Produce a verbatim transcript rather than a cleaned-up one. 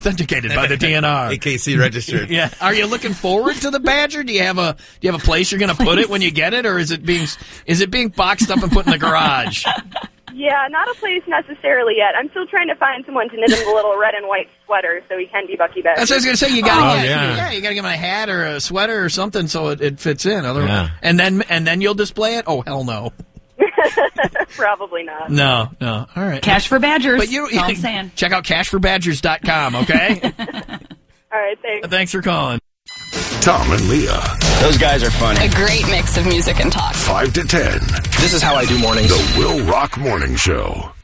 authenticated by the D N R. A K C registered. Yeah. Are you looking forward to the Badger? Do you have a do you have a place you're going to put it when you get it, or is it being is it being boxed up and put in the garage? Yeah, not a place necessarily yet. I'm still trying to find someone to knit him the little red and white sweater so he can be Bucky Badger. That's what I was going to say. You got Oh, to yeah. yeah, you got to give him a hat or a sweater or something so it, it fits in. Otherwise, Yeah. and then and then you'll display it. Oh hell no. Probably not. No, no. All right. Cash for Badgers. But you, That's all I'm saying. check out cash for badgers dot com, okay? All right, thanks. Thanks for calling. Tom and Leah, Those guys are funny. A great mix of music and talk. five to ten. This is how I do mornings. The Will Rock Morning Show.